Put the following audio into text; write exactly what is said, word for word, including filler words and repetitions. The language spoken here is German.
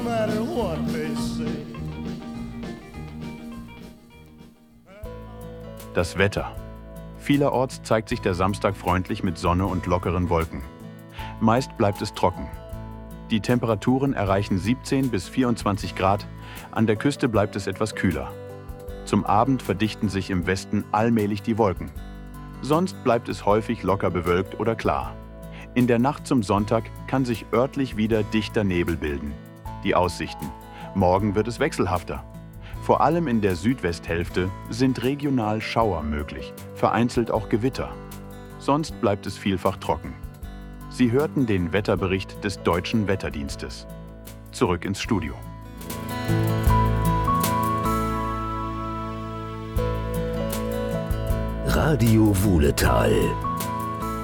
matter what they say. Das Wetter. Vielerorts zeigt sich der Samstag freundlich mit Sonne und lockeren Wolken. Meist bleibt es trocken. Die Temperaturen erreichen siebzehn bis vierundzwanzig Grad, an der Küste bleibt es etwas kühler. Zum Abend verdichten sich im Westen allmählich die Wolken. Sonst bleibt es häufig locker bewölkt oder klar. In der Nacht zum Sonntag kann sich örtlich wieder dichter Nebel bilden. Die Aussichten. Morgen wird es wechselhafter. Vor allem in der Südwesthälfte sind regional Schauer möglich, vereinzelt auch Gewitter. Sonst bleibt es vielfach trocken. Sie hörten den Wetterbericht des Deutschen Wetterdienstes. Zurück ins Studio. Radio Wuhletal.